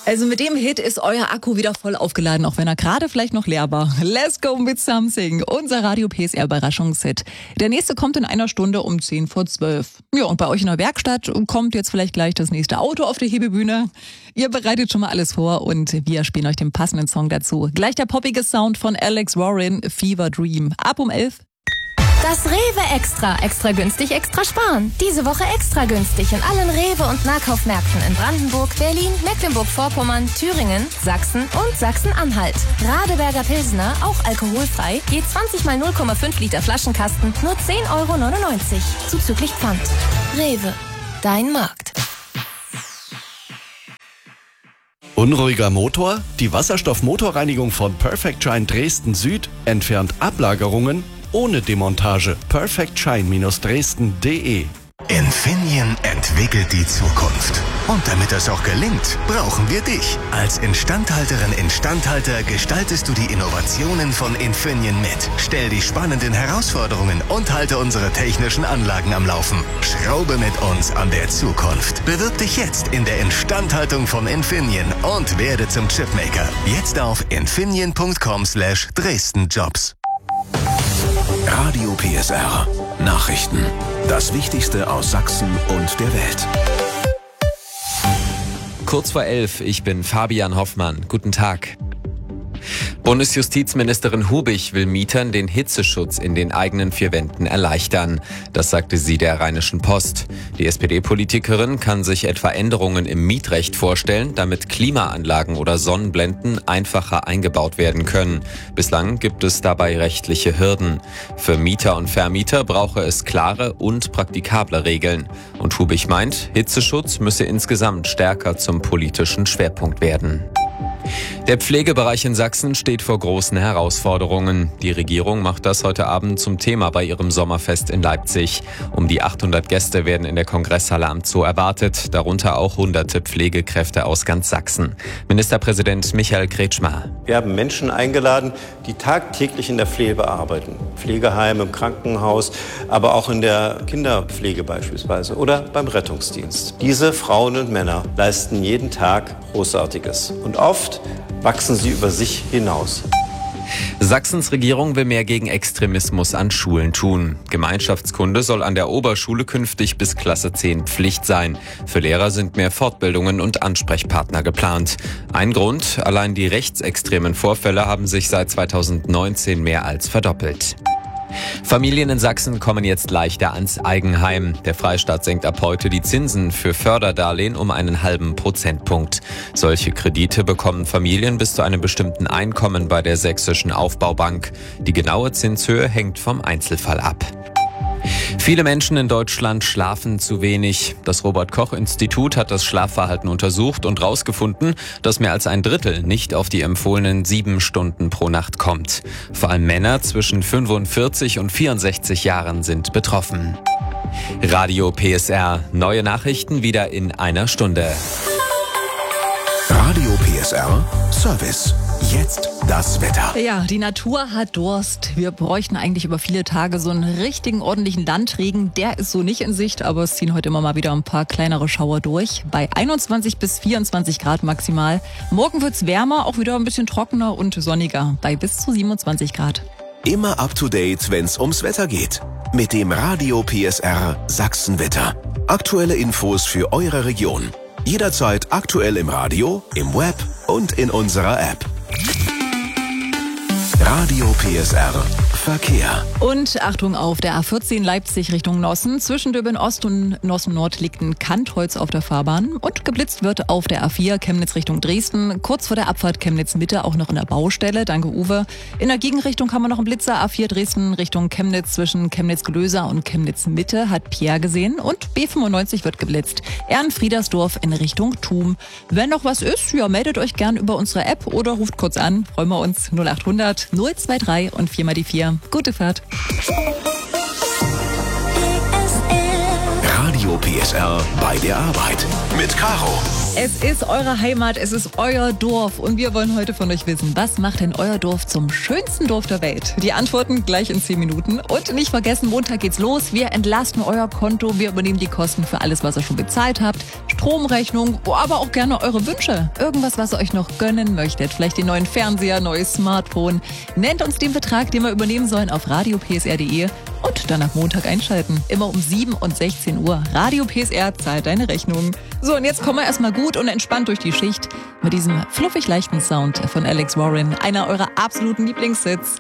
Also mit dem Hit ist euer Akku wieder voll aufgeladen, auch wenn er gerade vielleicht noch leer war. Let's go with something, unser Radio PSR Überraschungshit. Der nächste kommt in einer Stunde um 10 vor 12. Ja, und bei euch in der Werkstatt kommt jetzt vielleicht gleich das nächste Auto auf die Hebebühne. Ihr bereitet schon mal alles vor und wir spielen euch den passenden Song dazu. Gleich der poppige Sound von Alex Warren, Fever Dream. Ab um 11. Das Rewe Extra. Extra günstig, extra sparen. Diese Woche extra günstig in allen Rewe- und Nahkaufmärkten in Brandenburg, Berlin, Mecklenburg-Vorpommern, Thüringen, Sachsen und Sachsen-Anhalt. Radeberger Pilsner, auch alkoholfrei, je 20 mal 0,5 Liter Flaschenkasten, nur 10,99 €. Zuzüglich Pfand. Rewe. Dein Markt. Unruhiger Motor? Die Wasserstoffmotorreinigung von Perfect Shine Dresden Süd entfernt Ablagerungen ohne Demontage. perfectshine-dresden.de. Infineon entwickelt die Zukunft. Und damit das auch gelingt, brauchen wir dich. Als Instandhalterin, Instandhalter gestaltest du die Innovationen von Infineon mit. Stell die spannenden Herausforderungen und halte unsere technischen Anlagen am Laufen. Schraube mit uns an der Zukunft. Bewirb dich jetzt in der Instandhaltung von Infineon und werde zum Chipmaker. Jetzt auf infineon.com/Dresdenjobs. Radio PSR. Nachrichten. Das Wichtigste aus Sachsen und der Welt. Kurz vor 11, ich bin Fabian Hoffmann. Guten Tag. Bundesjustizministerin Hubich will Mietern den Hitzeschutz in den eigenen vier Wänden erleichtern. Das sagte sie der Rheinischen Post. Die SPD-Politikerin kann sich etwa Änderungen im Mietrecht vorstellen, damit Klimaanlagen oder Sonnenblenden einfacher eingebaut werden können. Bislang gibt es dabei rechtliche Hürden. Für Mieter und Vermieter brauche es klare und praktikable Regeln. Und Hubich meint, Hitzeschutz müsse insgesamt stärker zum politischen Schwerpunkt werden. Der Pflegebereich in Sachsen steht vor großen Herausforderungen. Die Regierung macht das heute Abend zum Thema bei ihrem Sommerfest in Leipzig. Um die 800 Gäste werden in der Kongresshalle am Zoo erwartet, darunter auch hunderte Pflegekräfte aus ganz Sachsen. Ministerpräsident Michael Kretschmer. Wir haben Menschen eingeladen, die tagtäglich in der Pflege arbeiten. Pflegeheim, im Krankenhaus, aber auch in der Kinderpflege beispielsweise oder beim Rettungsdienst. Diese Frauen und Männer leisten jeden Tag Großartiges. Und oft wachsen sie über sich hinaus. Sachsens Regierung will mehr gegen Extremismus an Schulen tun. Gemeinschaftskunde soll an der Oberschule künftig bis Klasse 10 Pflicht sein. Für Lehrer sind mehr Fortbildungen und Ansprechpartner geplant. Ein Grund, allein die rechtsextremen Vorfälle haben sich seit 2019 mehr als verdoppelt. Familien in Sachsen kommen jetzt leichter ans Eigenheim. Der Freistaat senkt ab heute die Zinsen für Förderdarlehen um einen halben Prozentpunkt. Solche Kredite bekommen Familien bis zu einem bestimmten Einkommen bei der Sächsischen Aufbaubank. Die genaue Zinshöhe hängt vom Einzelfall ab. Viele Menschen in Deutschland schlafen zu wenig. Das Robert-Koch-Institut hat das Schlafverhalten untersucht und herausgefunden, dass mehr als ein Drittel nicht auf die empfohlenen 7 Stunden pro Nacht kommt. Vor allem Männer zwischen 45 und 64 Jahren sind betroffen. Radio PSR. Neue Nachrichten wieder in einer Stunde. Radio PSR Service. Jetzt das Wetter. Ja, die Natur hat Durst. Wir bräuchten eigentlich über viele Tage so einen richtigen, ordentlichen Landregen. Der ist so nicht in Sicht, aber es ziehen heute immer mal wieder ein paar kleinere Schauer durch. Bei 21 bis 24 Grad maximal. Morgen wird's wärmer, auch wieder ein bisschen trockener und sonniger. Bei bis zu 27 Grad. Immer up to date, wenn's ums Wetter geht. Mit dem Radio PSR Sachsenwetter. Aktuelle Infos für eure Region. Jederzeit aktuell im Radio, im Web und in unserer App. Radio PSR Verkehr. Und Achtung auf der A14 Leipzig Richtung Nossen. Zwischen Döben Ost und Nossen Nord liegt ein Kantholz auf der Fahrbahn. Und geblitzt wird auf der A4 Chemnitz Richtung Dresden. Kurz vor der Abfahrt Chemnitz Mitte auch noch in der Baustelle. Danke, Uwe. In der Gegenrichtung haben wir noch einen Blitzer. A4 Dresden Richtung Chemnitz zwischen Chemnitz-Glöser und Chemnitz Mitte hat Pierre gesehen. Und B95 wird geblitzt. Ehrenfriedersdorf in Richtung Thum. Wenn noch was ist, ja, meldet euch gern über unsere App oder ruft kurz an. Freuen wir uns. 0800 023 und 4 mal die 4. Gute Fahrt. Radio PSR bei der Arbeit mit Caro. Es ist eure Heimat, es ist euer Dorf und wir wollen heute von euch wissen, was macht denn euer Dorf zum schönsten Dorf der Welt? Die Antworten gleich in 10 Minuten. Und nicht vergessen, Montag geht's los. Wir entlasten euer Konto, wir übernehmen die Kosten für alles, was ihr schon bezahlt habt. Stromrechnung, aber auch gerne eure Wünsche. Irgendwas, was ihr euch noch gönnen möchtet. Vielleicht den neuen Fernseher, neues Smartphone. Nennt uns den Betrag, den wir übernehmen sollen auf radiopsr.de und dann ab Montag einschalten. Immer um 7 und 16 Uhr. Radio PSR zahlt deine Rechnung. So, und jetzt kommen wir erstmal gut und entspannt durch die Schicht mit diesem fluffig leichten Sound von Alex Warren, einer eurer absoluten Lieblingshits.